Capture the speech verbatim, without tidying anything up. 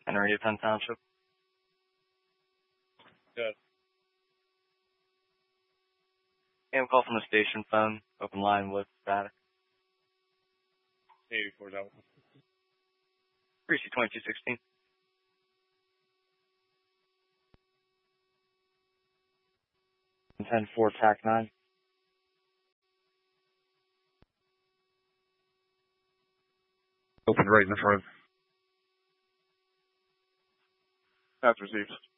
Henry of Penn Township. Good. And call from the station phone. Open line with static. eighty-four Delta. three C twenty-two sixteen. ten four T A C nine. Open right in the front. That's received.